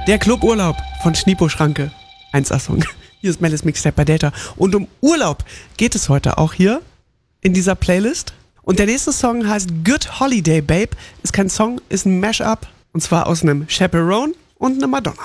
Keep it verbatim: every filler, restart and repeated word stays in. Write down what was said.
Der Cluburlaub von Schnipo Schranke. eins A-Song. Hier ist Melis Mixtape bei Delta. Und um Urlaub geht es heute auch hier in dieser Playlist. Und der nächste Song heißt Good Holiday Babe. Ist kein Song, ist ein Mashup. Und zwar aus einem Chaperone und einer Madonna.